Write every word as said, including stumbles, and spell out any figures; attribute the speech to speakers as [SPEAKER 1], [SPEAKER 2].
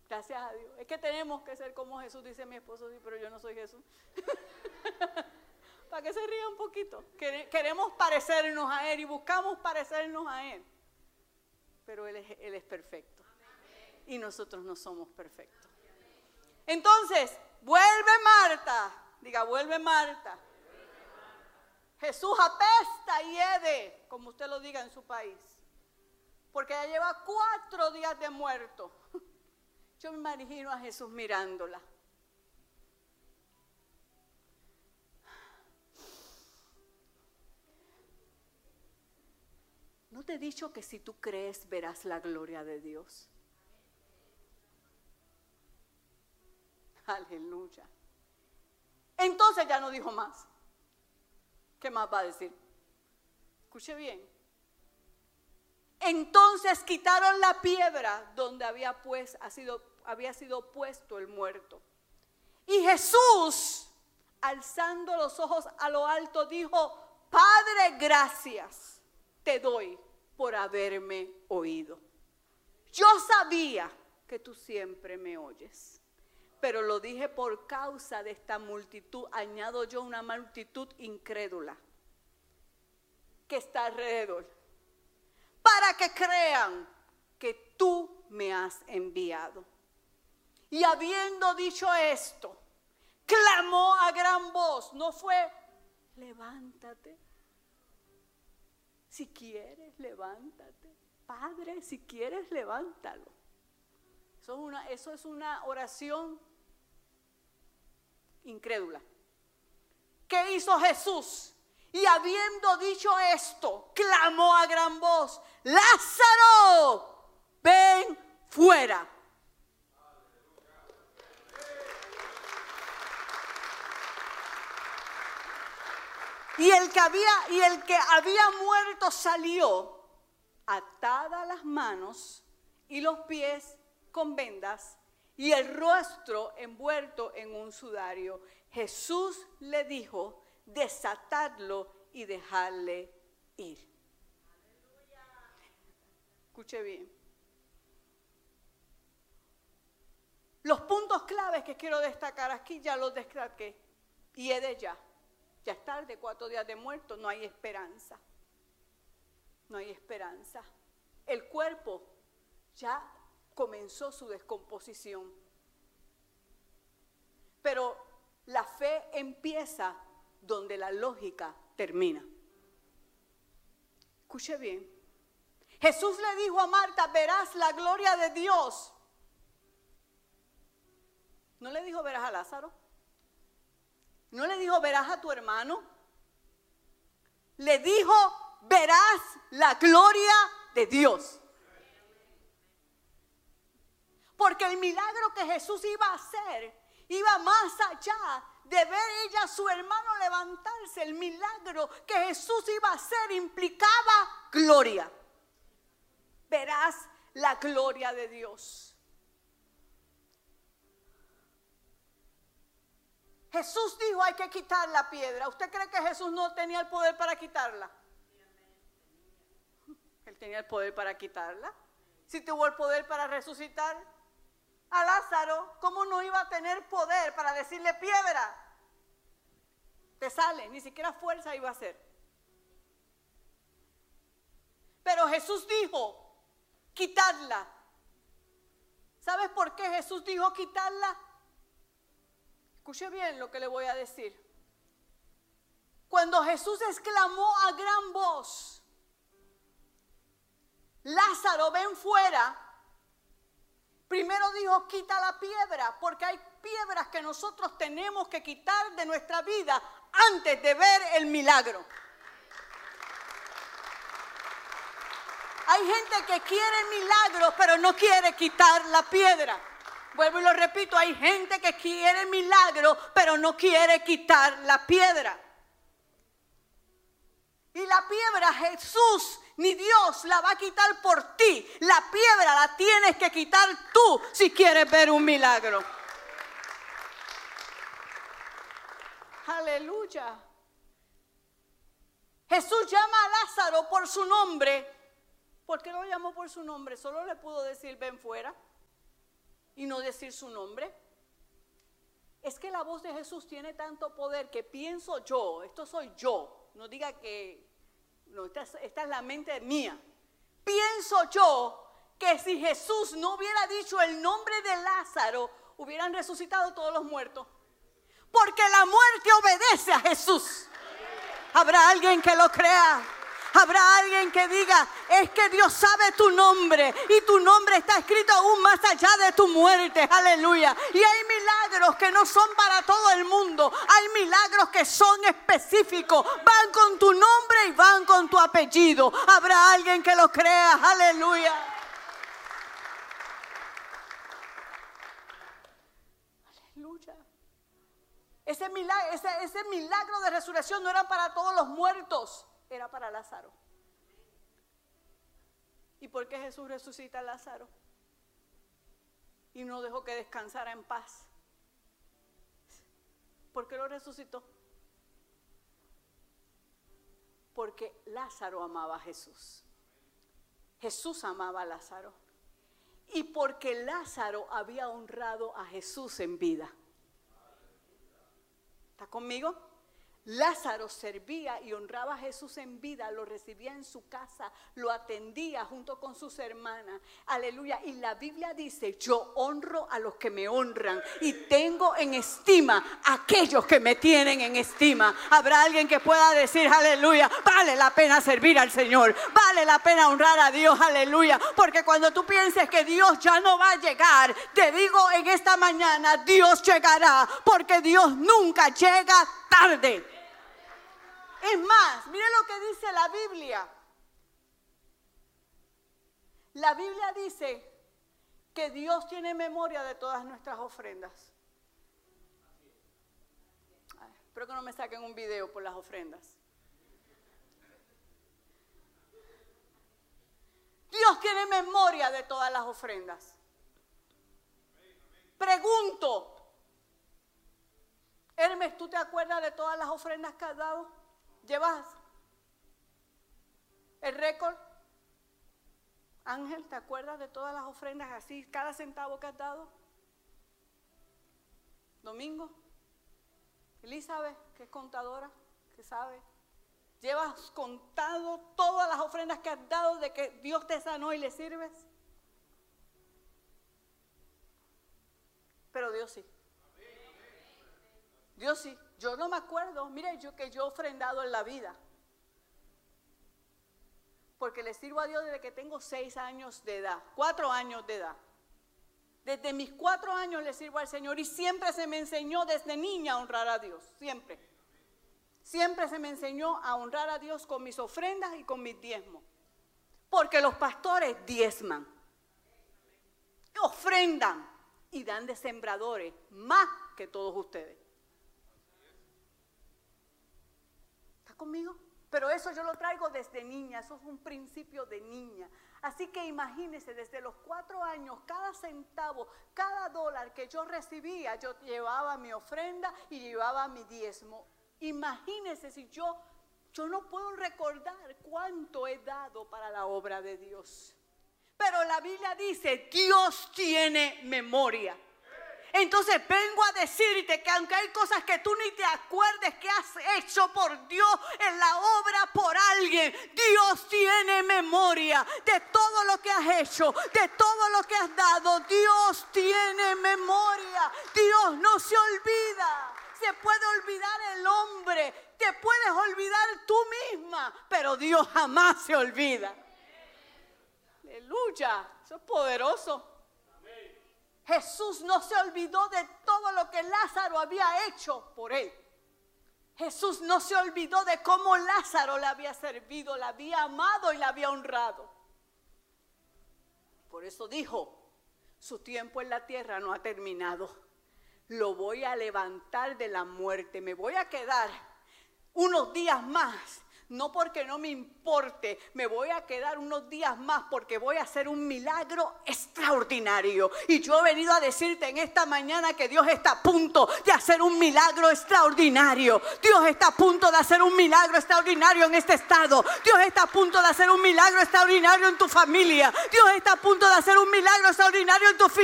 [SPEAKER 1] Gracias a Dios. Es que tenemos que ser como Jesús, dice mi esposo, sí, pero yo no soy Jesús. Para que se ría un poquito. Queremos parecernos a Él y buscamos parecernos a Él. Pero Él es, Él es perfecto. Y nosotros no somos perfectos. Entonces, vuelve Marta. Diga, vuelve Marta. Jesús apesta y hede, como usted lo diga en su país. Porque ya lleva cuatro días de muerto. Yo me imagino a Jesús mirándola. ¿No te he dicho que si tú crees verás la gloria de Dios? Aleluya. Entonces ya no dijo más. ¿Qué más va a decir? Escuche bien. Entonces quitaron la piedra donde había, pues, ha sido, había sido puesto el muerto. Y Jesús, alzando los ojos a lo alto, dijo: Padre, gracias te doy por haberme oído. Yo sabía que tú siempre me oyes, pero lo dije por causa de esta multitud, añado yo, una multitud incrédula que está alrededor, para que crean que tú me has enviado. Y habiendo dicho esto, clamó a gran voz. No fue, levántate. Si quieres, levántate. Padre, si quieres, levántalo. Eso es una, eso es una oración incrédula. ¿Qué hizo Jesús? Y habiendo dicho esto, clamó a gran voz: Lázaro, ven fuera. Y el que había, y el que había muerto salió, atadas las manos y los pies con vendas, y el rostro envuelto en un sudario. Jesús le dijo: desatadlo y dejarle ir. Aleluya. Escuche bien. Los puntos claves que quiero destacar aquí ya los destaqué. Y he de ya. Ya es tarde, cuatro días de muerto, no hay esperanza. No hay esperanza. El cuerpo ya comenzó su descomposición. Pero la fe empieza donde la lógica termina. Escuche bien. Jesús le dijo a Marta: verás la gloria de Dios. No le dijo: verás a Lázaro. No le dijo: verás a tu hermano. Le dijo: verás la gloria de Dios. Porque el milagro que Jesús iba a hacer iba más allá de ver ella a su hermano levantarse. El milagro que Jesús iba a hacer implicaba gloria. Verás la gloria de Dios. Jesús dijo: hay que quitar la piedra. ¿Usted cree que Jesús no tenía el poder para quitarla? Él tenía el poder para quitarla. Si tuvo el poder para resucitar a Lázaro, ¿cómo no iba a tener poder para decirle: piedra, te sale? Ni siquiera fuerza iba a hacer. Pero Jesús dijo: quitarla. ¿Sabes por qué Jesús dijo quitarla? Escuche bien lo que le voy a decir. Cuando Jesús exclamó a gran voz: Lázaro, ven fuera. Primero dijo: quita la piedra, porque hay piedras que nosotros tenemos que quitar de nuestra vida antes de ver el milagro. Hay gente que quiere el milagro, pero no quiere quitar la piedra. Vuelvo y lo repito, hay gente que quiere el milagro, pero no quiere quitar la piedra. Y la piedra Jesús ni Dios la va a quitar por ti. La piedra la tienes que quitar tú si quieres ver un milagro. Aleluya. Jesús llama a Lázaro por su nombre. ¿Por qué lo llamó por su nombre? Solo le pudo decir: ven fuera. y no decir su nombre? Es que la voz de Jesús tiene tanto poder que pienso yo, esto soy yo, no diga que, no, esta es, esta es la mente mía. Pienso yo que si Jesús no hubiera dicho el nombre de Lázaro, hubieran resucitado todos los muertos. Porque la muerte obedece a Jesús. ¿Habrá alguien que lo crea? Habrá alguien que diga, es que Dios sabe tu nombre y tu nombre está escrito aún más allá de tu muerte, aleluya. Y hay milagros que no son para todo el mundo, hay milagros que son específicos, van con tu nombre y van con tu apellido. Habrá alguien que lo crea, aleluya. Aleluya. Ese milagro, ese, ese milagro de resurrección no era para todos los muertos, era para Lázaro. ¿Y por qué Jesús resucita a Lázaro? Y no dejó que descansara en paz. ¿Por qué lo resucitó? Porque Lázaro amaba a Jesús. Jesús amaba a Lázaro. Y porque Lázaro había honrado a Jesús en vida. ¿Está conmigo? Lázaro servía y honraba a Jesús en vida, lo recibía en su casa, lo atendía junto con sus hermanas. Aleluya. Y la Biblia dice, yo honro a los que me honran y tengo en estima a aquellos que me tienen en estima. Habrá alguien que pueda decir, aleluya, vale la pena servir al Señor, vale la pena honrar a Dios, aleluya. Porque cuando tú pienses que Dios ya no va a llegar, te digo en esta mañana, Dios llegará, porque Dios nunca llega tarde. Es más, mire lo que dice la Biblia. La Biblia dice que Dios tiene memoria de todas nuestras ofrendas. Ay, espero que no me saquen un video por las ofrendas. Dios tiene memoria de todas las ofrendas. Pregunto, Hermes, ¿tú te acuerdas de todas las ofrendas que has dado? ¿Llevas el récord? Ángel, ¿te acuerdas de todas las ofrendas así, cada centavo que has dado? Domingo, Elizabeth, que es contadora, que sabe. ¿Llevas contado todas las ofrendas que has dado de que Dios te sanó y le sirves? Pero Dios sí. Dios sí. Yo no me acuerdo, mire, yo que yo he ofrendado en la vida. Porque le sirvo a Dios desde que tengo seis años de edad, cuatro años de edad. Desde mis cuatro años le sirvo al Señor y siempre se me enseñó desde niña a honrar a Dios, siempre. Siempre se me enseñó a honrar a Dios con mis ofrendas y con mis diezmos. Porque los pastores diezman, ofrendan y dan de sembradores más que todos ustedes. Conmigo, pero eso yo lo traigo desde niña, eso es un principio de niña. Así que imagínense, desde los cuatro años, cada centavo, cada dólar que yo recibía, yo llevaba mi ofrenda y llevaba mi diezmo. Imagínense si yo, yo no puedo recordar cuánto he dado para la obra de Dios. Pero la Biblia dice, Dios tiene memoria. Entonces vengo a decirte que aunque hay cosas que tú ni te acuerdes que has hecho por Dios en la obra por alguien, Dios tiene memoria de todo lo que has hecho, de todo lo que has dado. Dios tiene memoria. Dios no se olvida. Se puede olvidar el hombre, te puedes olvidar tú misma, pero Dios jamás se olvida. Aleluya, eso es poderoso. Jesús no se olvidó de todo lo que Lázaro había hecho por él. Jesús no se olvidó de cómo Lázaro le había servido, le había amado y le había honrado. Por eso dijo, su tiempo en la tierra no ha terminado. Lo voy a levantar de la muerte, me voy a quedar unos días más. No porque no me importe, me voy a quedar unos días más porque voy a hacer un milagro extraordinario. Y yo he venido a decirte en esta mañana que Dios está a punto de hacer un milagro extraordinario. Dios está a punto de hacer un milagro extraordinario en este estado. Dios está a punto de hacer un milagro extraordinario en tu familia. Dios está a punto de hacer un milagro extraordinario en tu